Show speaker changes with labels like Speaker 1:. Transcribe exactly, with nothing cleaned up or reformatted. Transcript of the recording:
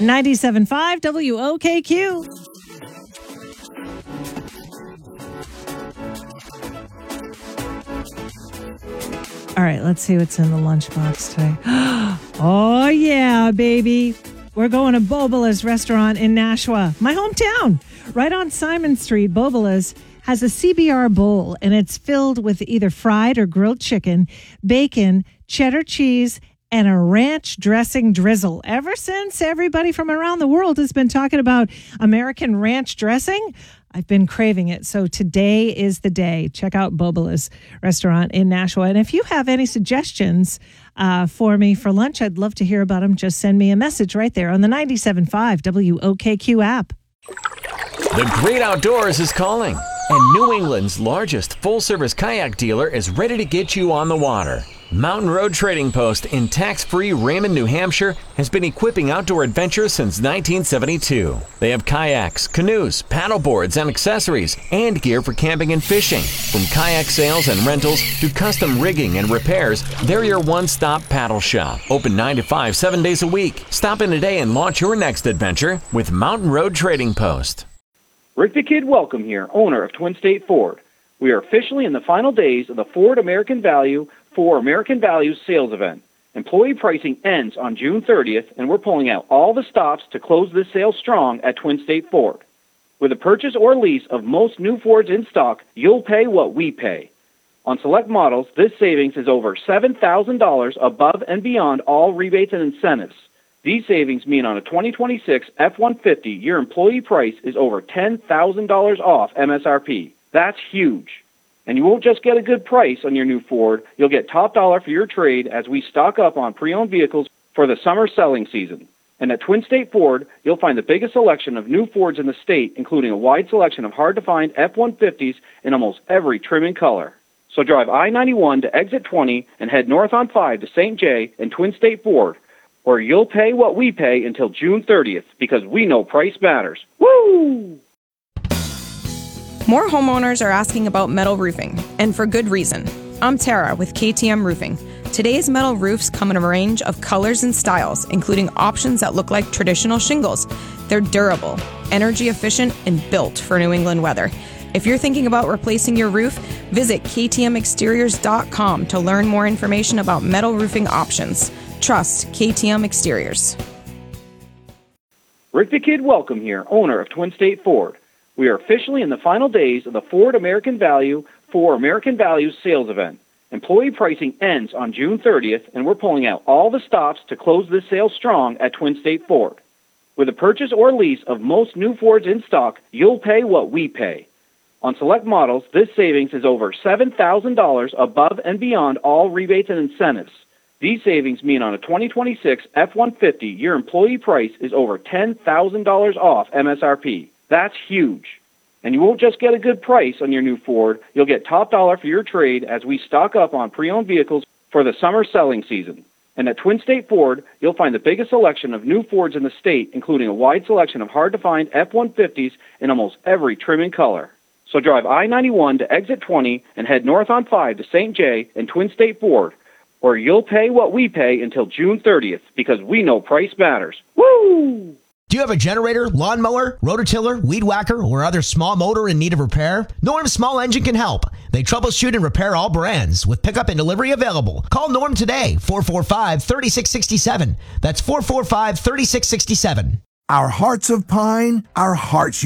Speaker 1: ninety-seven point five W O K Q. All right, let's see what's in the lunchbox today. Oh, yeah, baby. We're going to Bobola's restaurant in Nashua, my hometown, right on Simon Street. Bobola's has a C B R bowl, and it's filled with either fried or grilled chicken, bacon, cheddar cheese, and a ranch dressing drizzle. Ever since everybody from around the world has been talking about American ranch dressing, I've been craving it. So today is the day. Check out Bobola's restaurant in Nashua. And if you have any suggestions uh, for me for lunch, I'd love to hear about them. Just send me a message right there on the ninety-seven point five W O K Q app.
Speaker 2: The great outdoors is calling, and New England's largest full-service kayak dealer is ready to get you on the water. Mountain Road Trading Post in tax-free Raymond, New Hampshire has been equipping outdoor adventurers since nineteen seventy-two. They have kayaks, canoes, paddleboards, and accessories, and gear for camping and fishing. From kayak sales and rentals to custom rigging and repairs, they're your one-stop paddle shop. Open nine to five, seven days a week. Stop in today and launch your next adventure with Mountain Road Trading Post.
Speaker 3: Rick the Kid Welcome here, owner of Twin State Ford. We are officially in the final days of the Ford American Value for American Values sales event. Employee pricing ends on June thirtieth, and we're pulling out all the stops to close this sale strong at Twin State Ford. With a purchase or lease of most new Fords in stock, you'll pay what we pay. On select models, this savings is over seven thousand dollars above and beyond all rebates and incentives. These savings mean on a twenty twenty-six F one fifty, your employee price is over ten thousand dollars off M S R P. That's huge. And you won't just get a good price on your new Ford, you'll get top dollar for your trade as we stock up on pre-owned vehicles for the summer selling season. And at Twin State Ford, you'll find the biggest selection of new Fords in the state, including a wide selection of hard-to-find F one fifties in almost every trim and color. So drive I ninety-one to exit twenty and head north on five to Saint Jay and Twin State Ford, or you'll pay what we pay until June thirtieth, because we know price matters. Woo!
Speaker 4: More homeowners are asking about metal roofing, and for good reason. I'm Tara with K T M Roofing. Today's metal roofs come in a range of colors and styles, including options that look like traditional shingles. They're durable, energy efficient, and built for New England weather. If you're thinking about replacing your roof, visit K T M exteriors dot com to learn more information about metal roofing options. Trust K T M Exteriors.
Speaker 3: Rick the Kid Welcome here, owner of Twin State Ford. We are officially in the final days of the Ford American Value for American Values sales event. Employee pricing ends on June thirtieth, and we're pulling out all the stops to close this sale strong at Twin State Ford. With a purchase or lease of most new Fords in stock, you'll pay what we pay. On select models, this savings is over seven thousand dollars above and beyond all rebates and incentives. These savings mean on a twenty twenty-six F one fifty, your employee price is over ten thousand dollars off M S R P. That's huge. And you won't just get a good price on your new Ford, you'll get top dollar for your trade as we stock up on pre-owned vehicles for the summer selling season. And at Twin State Ford, you'll find the biggest selection of new Fords in the state, including a wide selection of hard-to-find F one fifties in almost every trim and color. So drive I ninety-one to exit twenty and head north on five to Saint Jay and Twin State Ford, or you'll pay what we pay until June thirtieth, because we know price matters. Woo!
Speaker 5: Do you have a generator, lawnmower, rototiller, weed whacker, or other small motor in need of repair? Norm Small Engine can help. They troubleshoot and repair all brands with pickup and delivery available. Call Norm today, four four five, three six six seven. That's four four five, three six six seven.
Speaker 6: Our hearts of pine, our hearts